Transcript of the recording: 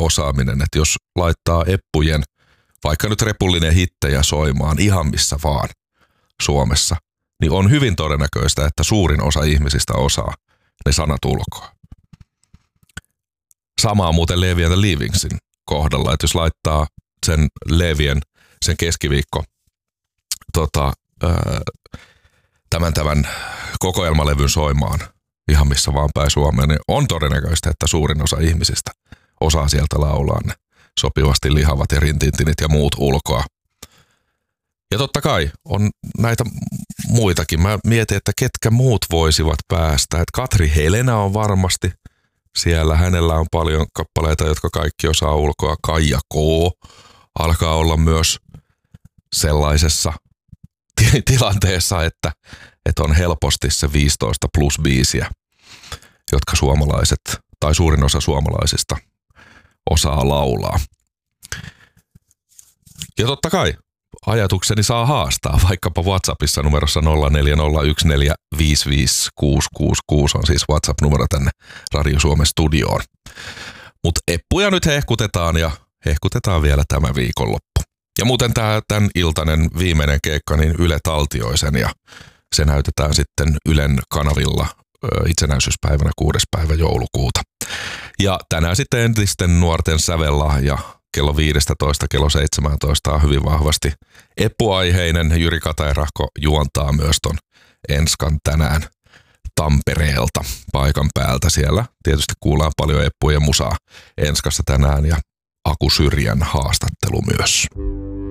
osaaminen, että jos laittaa Eppujen, vaikka nyt Repullinen hittejä soimaan ihan missä vaan Suomessa, niin on hyvin todennäköistä, että suurin osa ihmisistä osaa ne sanat ulkoa. Samaa muuten Levi and the Leavingsin kohdalla, että jos laittaa sen Levien, sen keskiviikko, tämän kokoelmalevyn soimaan ihan missä vaan päin Suomeen, niin on todennäköistä, että suurin osa ihmisistä osaa sieltä laulaa ne sopivasti lihavat ja rintintinit ja muut ulkoa. Ja totta kai on näitä muitakin. Mä mietin, että ketkä muut voisivat päästä. Että Katri Helena on varmasti siellä. Hänellä on paljon kappaleita, jotka kaikki osaa ulkoa. Kaija K. alkaa olla myös sellaisessa tilanteessa, että on helposti se 15 plus biisiä, jotka suomalaiset tai suurin osa suomalaisista osaa laulaa. Ja totta kai ajatukseni saa haastaa vaikkapa WhatsAppissa numerossa 0401455666 on siis WhatsApp-numero tänne Radio Suomen studioon. Mutta Eppuja nyt hehkutetaan ja hehkutetaan vielä tämä viikonloppu. Ja muuten tämän iltainen viimeinen keikka, niin Yle taltioi sen ja se näytetään sitten Ylen kanavilla itsenäisyyspäivänä 6. päivä joulukuuta. Ja tänään sitten entisten nuorten sävellahja kello 15, kello 17 on hyvin vahvasti Eppu-aiheinen. Jyri Katairahko juontaa myös ton Enskan tänään Tampereelta paikan päältä. Siellä tietysti kuullaan paljon Eppujen musaa Enskassa tänään ja Aku Syrjän haastattelu myös.